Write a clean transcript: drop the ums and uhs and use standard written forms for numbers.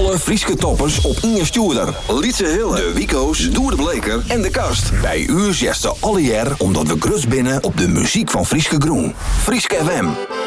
Alle Frieske toppers op Inge Stuurder. Lietse Hille, de Wico's, Doer de Bleker en de Kast. Bij u zesde alle jaar omdat we grus binnen op de muziek van Frieske Groen. Frieske FM.